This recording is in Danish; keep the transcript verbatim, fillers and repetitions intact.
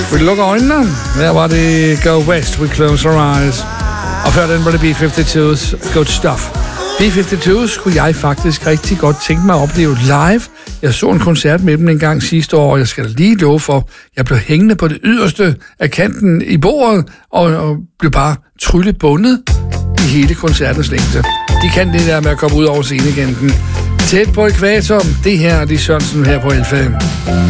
Vi lukker øjnene. Der var det Go West, We Close Our Eyes. Og før den var det B femoghalvfems, Good Stuff. B femoghalvfems skulle jeg faktisk rigtig godt tænke mig at opleve live. Jeg så en koncert med dem en gang sidste år, og jeg skal da lige love for, jeg blev hængende på det yderste af kanten i bordet, og, og blev bare tryllebundet i hele koncertens længde. De kan det der med at komme ud over scenekanten. Tæt på ekvator, det her er de Sørensen her på L fem.